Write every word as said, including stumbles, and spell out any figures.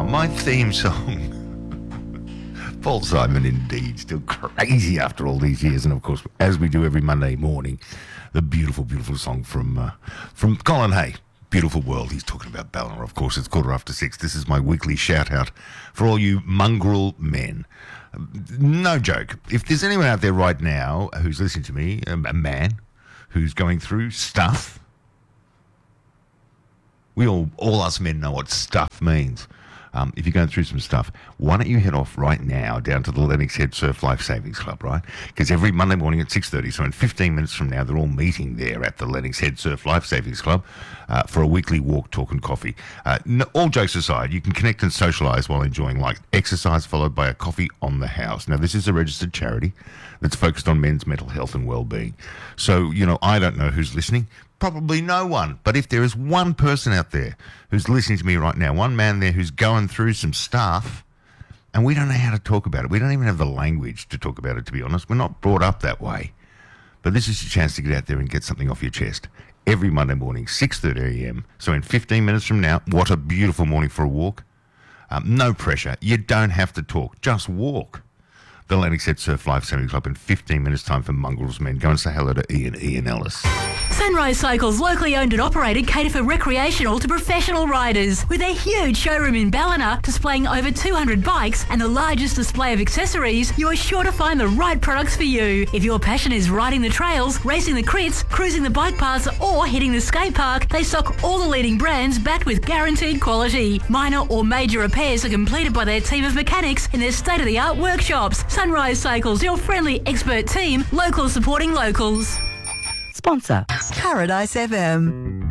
my theme song. Paul Simon, indeed, still crazy after all these years. And, of course, as we do every Monday morning, the beautiful, beautiful song from uh, from Colin Hay, Beautiful World. He's talking about Ballina, of course. It's quarter after six. This is my weekly shout-out for all you mongrel men. No joke. If there's anyone out there right now who's listening to me, a man who's going through stuff, we all, all us men know what stuff means. Um, if you're going through some stuff, why don't you head off right now down to the Lennox Head Surf Life Savings Club, right? Because every Monday morning at six thirty, so in fifteen minutes from now, they're all meeting there at the Lennox Head Surf Life Savings Club uh, for a weekly walk, talk and coffee. Uh, no, all jokes aside, you can connect and socialise while enjoying like exercise followed by a coffee on the house. Now, this is a registered charity that's focused on men's mental health and well-being. So, you know, I don't know who's listening. Probably no one. But if there is one person out there who's listening to me right now, one man there who's going through some stuff, and we don't know how to talk about it. We don't even have the language to talk about it, to be honest. We're not brought up that way. But this is your chance to get out there and get something off your chest. Every Monday morning, six thirty a.m. So in fifteen minutes from now, what a beautiful morning for a walk. Um, no pressure. You don't have to talk. Just walk. The Lennox Head Surf Life Savings Club in fifteen minutes time for Mongrels Men. Go and say hello to Ian, Ian Ellis. Sunrise Cycles, locally owned and operated, cater for recreational to professional riders. With their huge showroom in Ballina, displaying over two hundred bikes and the largest display of accessories, you are sure to find the right products for you. If your passion is riding the trails, racing the crits, cruising the bike paths or hitting the skate park, they stock all the leading brands backed with guaranteed quality. Minor or major repairs are completed by their team of mechanics in their state-of-the-art workshops. Sunrise Cycles, your friendly expert team, locals supporting locals. Sponsor Paradise F M.